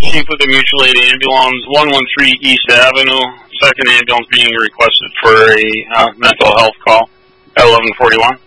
Chief of the Mutual Aid Ambulance, 113 East Avenue. Second ambulance being requested for a mental health call at 1141.